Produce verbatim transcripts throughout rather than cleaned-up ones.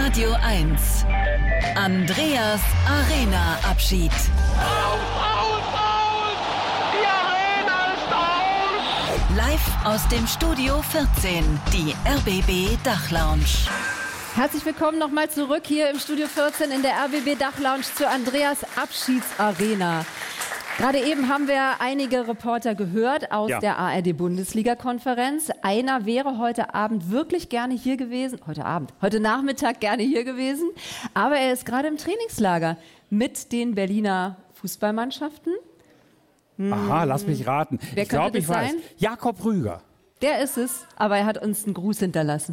Radio eins. Andreas Arena-Abschied. Aus, aus, aus! Die Arena ist aus! Live aus dem Studio vierzehn, die R B B Dachlounge. Herzlich willkommen nochmal zurück hier im Studio vierzehn in der R B B Dachlounge zu Andreas Abschiedsarena. Gerade eben haben wir einige Reporter gehört aus ja. der A R D-Bundesliga-Konferenz. Einer wäre heute Abend wirklich gerne hier gewesen, heute Abend, heute Nachmittag gerne hier gewesen, aber er ist gerade im Trainingslager mit den Berliner Fußballmannschaften. Hm. Aha, lass mich raten. Wer ich glaube, ich sein? weiß. Jakob Rüger. Der ist es, aber er hat uns einen Gruß hinterlassen.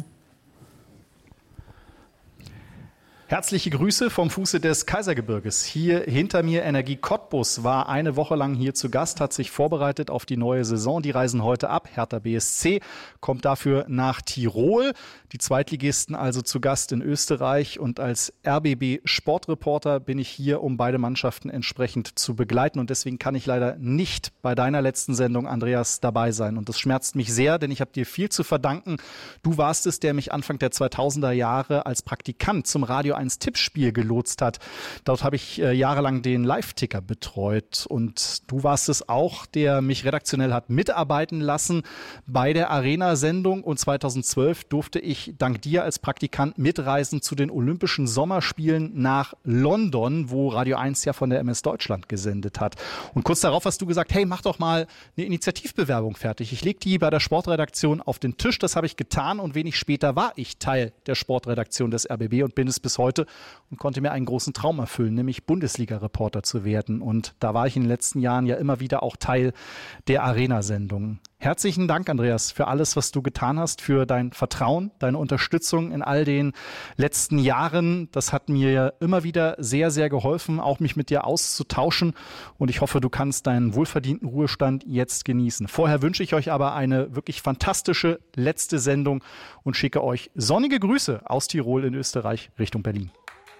Herzliche Grüße vom Fuße des Kaisergebirges. Hier hinter mir Energie Cottbus war eine Woche lang hier zu Gast, hat sich vorbereitet auf die neue Saison. Die reisen heute ab. Hertha B S C kommt dafür nach Tirol. Die Zweitligisten also zu Gast in Österreich. Und als R B B Sportreporter bin ich hier, um beide Mannschaften entsprechend zu begleiten. Und deswegen kann ich leider nicht bei deiner letzten Sendung, Andreas, dabei sein. Und das schmerzt mich sehr, denn ich habe dir viel zu verdanken. Du warst es, der mich Anfang der zweitausender Jahre als Praktikant zum Radio eins Tippspiel gelotst hat. Dort habe ich äh, jahrelang den Live-Ticker betreut und du warst es auch, der mich redaktionell hat mitarbeiten lassen bei der Arena-Sendung und zweitausendzwölf durfte ich dank dir als Praktikant mitreisen zu den Olympischen Sommerspielen nach London, wo Radio eins ja von der M S Deutschland gesendet hat. Und kurz darauf hast du gesagt, hey, mach doch mal eine Initiativbewerbung fertig. Ich leg die bei der Sportredaktion auf den Tisch, das habe ich getan und wenig später war ich Teil der Sportredaktion des R B B und bin es bis heute und konnte mir einen großen Traum erfüllen, nämlich Bundesliga-Reporter zu werden. Und da war ich in den letzten Jahren ja immer wieder auch Teil der Arena-Sendungen. Herzlichen Dank, Andreas, für alles, was du getan hast, für dein Vertrauen, deine Unterstützung in all den letzten Jahren. Das hat mir immer wieder sehr, sehr geholfen, auch mich mit dir auszutauschen. Und ich hoffe, du kannst deinen wohlverdienten Ruhestand jetzt genießen. Vorher wünsche ich euch aber eine wirklich fantastische letzte Sendung und schicke euch sonnige Grüße aus Tirol in Österreich Richtung Berlin.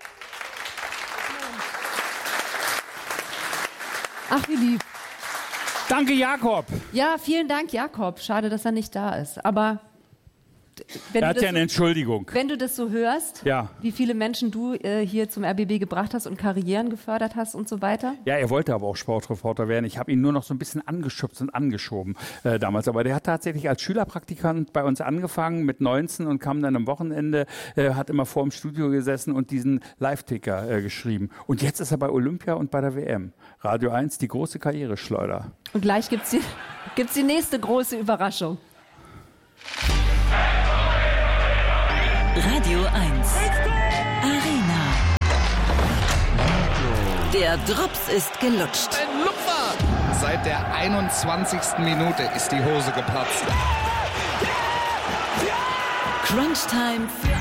Ach, wie lieb. Danke, Jakob. Ja, vielen Dank, Jakob. Schade, dass er nicht da ist. Aber wenn er du hat ja so, eine Entschuldigung. Wenn du das so hörst, ja. wie viele Menschen du äh, hier zum R B B gebracht hast und Karrieren gefördert hast und so weiter. Ja, er wollte aber auch Sportreporter werden. Ich habe ihn nur noch so ein bisschen angeschubst und angeschoben äh, damals. Aber der hat tatsächlich als Schülerpraktikant bei uns angefangen mit neunzehn und kam dann am Wochenende, äh, hat immer vor dem Studio gesessen und diesen Live-Ticker äh, geschrieben. Und jetzt ist er bei Olympia und bei der W M. Radio eins, die große Karriereschleuder. Und gleich gibt's die, gibt's die nächste große Überraschung. Radio eins. Arena. Der Drops ist gelutscht. Ein Lupfer! Seit der einundzwanzigsten Minute ist die Hose geplatzt. Crunch Time für